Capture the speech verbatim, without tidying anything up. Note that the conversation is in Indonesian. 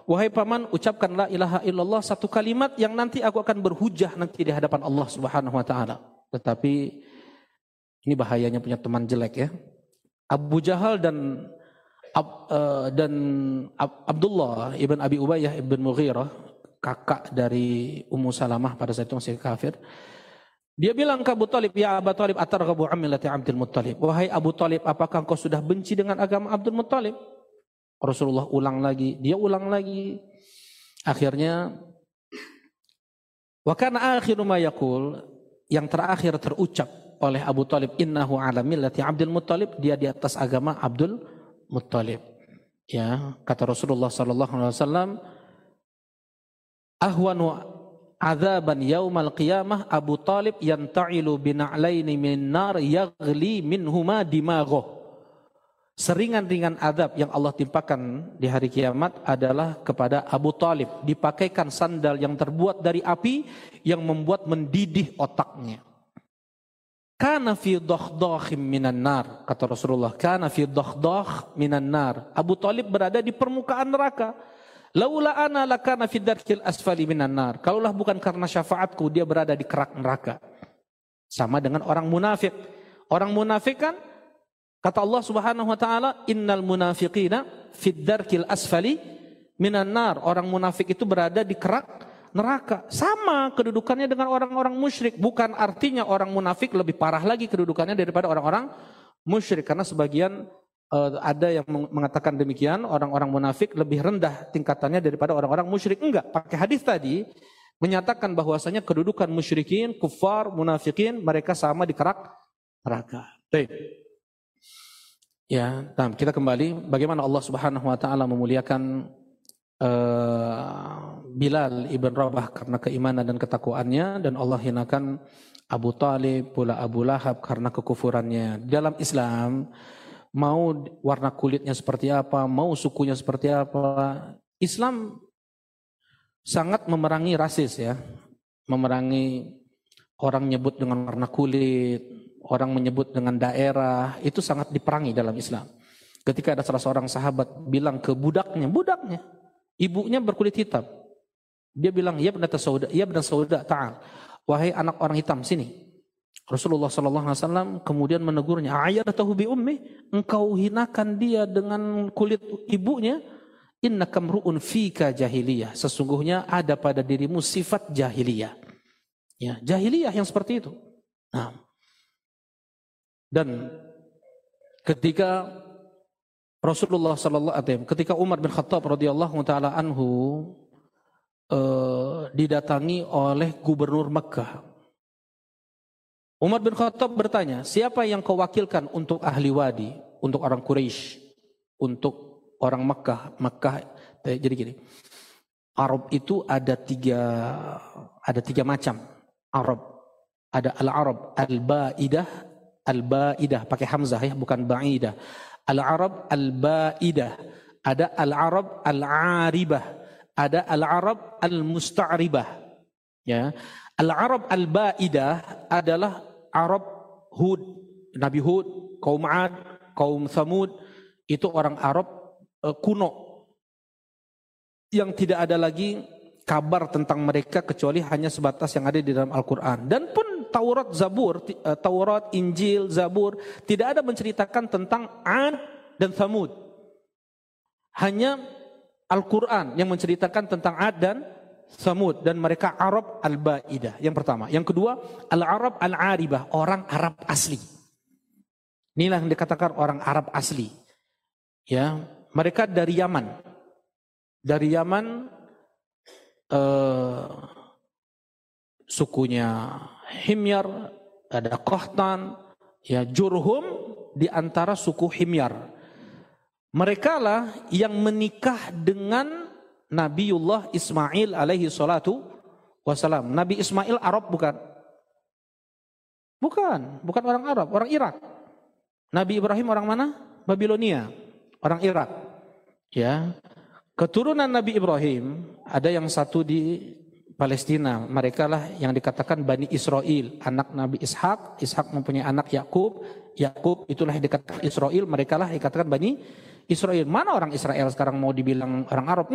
wahai paman, ucapkan la ilaha illallah, satu kalimat yang nanti aku akan berhujah nanti di hadapan Allah Subhanahu wa taala. Tetapi ini bahayanya punya teman jelek ya. Abu Jahal dan Ab, uh, dan Ab, Abdullah ibn Abi Ubayyah ibn Mughirah, kakak dari Ummu Salamah pada saat itu masih kafir. Dia bilang ke Abu Talib, ya Abu Talib, atarghabu an millati Abdul Muttalib. Wahai Abu Talib, apakah engkau sudah benci dengan agama Abdul Muttalib? Rasulullah ulang lagi, dia ulang lagi. Akhirnya, wa kana akhiru ma yaqul, yang terakhir terucap oleh Abu Talib, innahu ala millati Abdul Muttalib, dia di atas agama Abdul Muttalib. Ya, kata Rasulullah sallallahu alaihi wasallam, ahwanu azaban yaumal qiyamah Abu Talib yanta'ilu bina'laini min nar yaghli minhuma dimagho. Seringan-ringan azab yang Allah timpakan di hari kiamat adalah kepada Abu Talib, dipakaikan sandal yang terbuat dari api yang membuat mendidih otaknya. Kana fi dakhdakhin minan nar, kata Rasulullah, kana fi dakhdakh minan nar. Abu Talib berada di permukaan neraka. Laula ana lakana fi darkil asfali minan nar. Kalaulah bukan karena syafaatku, dia berada di kerak neraka. Sama dengan orang munafik. Orang munafik kan, kata Allah Subhanahu wa taala, innal munafiqina fi darkil asfali minan nar. Orang munafik itu berada di kerak neraka. Sama kedudukannya dengan orang-orang musyrik. Bukan artinya orang munafik lebih parah lagi kedudukannya daripada orang-orang musyrik, karena sebagian Uh, ada yang mengatakan demikian, orang-orang munafik lebih rendah tingkatannya daripada orang-orang musyrik. Enggak, pakai hadis tadi menyatakan bahwasanya kedudukan musyrikin, kufar, munafikin, mereka sama di kerak neraka. Baik. Ya, nah, kita kembali bagaimana Allah Subhanahu wa taala memuliakan uh, Bilal ibn Rabah karena keimanan dan ketakwaannya, dan Allah hinakan Abu Talib pula Abu Lahab karena kekufurannya. Dalam Islam, mau warna kulitnya seperti apa, mau sukunya seperti apa, Islam sangat memerangi rasis ya. Memerangi orang menyebut dengan warna kulit, orang menyebut dengan daerah, itu sangat diperangi dalam Islam. Ketika ada salah seorang sahabat bilang ke budaknya, budaknya, ibunya berkulit hitam. Dia bilang, ya benar sauda, ya benar sauda, ta'al. Wahai anak orang hitam, sini. Rasulullah sallallahu alaihi wasallam kemudian menegurnya, ayyadatahu bi ummi, engkau hinakan dia dengan kulit ibunya, innaka mru'un fika jahiliyah, sesungguhnya ada pada dirimu sifat jahiliyah. Ya, jahiliyah yang seperti itu. Nah. Dan ketika Rasulullah sallallahu alaihi wasallam, ketika Umar bin Khattab radhiyallahu taala anhu uh, didatangi oleh gubernur Mekkah, Umar bin Khattab bertanya, siapa yang kau wakilkan untuk ahli wadi, untuk orang Quraisy, untuk orang Mekkah? Mekkah, jadi gini, Arab itu ada tiga, ada tiga macam Arab. Ada al-Arab al-Ba'idah, al-Ba'idah pakai hamzah ya, bukan ba'idah. Al-Arab al-Ba'idah, ada al-Arab al-Aribah, ada al-Arab al-Musta'ribah. Ya, al-Arab al-Ba'idah adalah Arab Hud, Nabi Hud, kaum Ad, kaum Thamud, itu orang Arab uh, kuno yang tidak ada lagi kabar tentang mereka kecuali hanya sebatas yang ada di dalam Al-Quran. Dan pun Taurat, Zabur, uh, Taurat, Injil, Zabur tidak ada menceritakan tentang Ad dan Thamud. Hanya Al-Quran yang menceritakan tentang Ad dan Samud, dan mereka Arab al-Ba'idah. Yang pertama. Yang kedua, al-Arab al-Aribah, orang Arab asli. Inilah yang dikatakan orang Arab asli. Ya, mereka dari Yaman. Dari Yaman eh, sukunya Himyar, ada Qahtan, ya Jurhum di antara suku Himyar. Mereka lah yang menikah dengan Nabiullah Ismail alaihi salatu wassalam. Nabi Ismail Arab bukan? Bukan, bukan orang Arab, orang Irak. Nabi Ibrahim orang mana? Babilonia, orang Irak. Ya. Keturunan Nabi Ibrahim ada yang satu di Palestina. Mereka lah yang dikatakan Bani Israel, anak Nabi Ishak. Ishak mempunyai anak Yakub. Yakub itulah yang dikatakan Israel. Mereka lah yang dikatakan Bani Israel. Mana orang Israel sekarang mau dibilang orang Arab?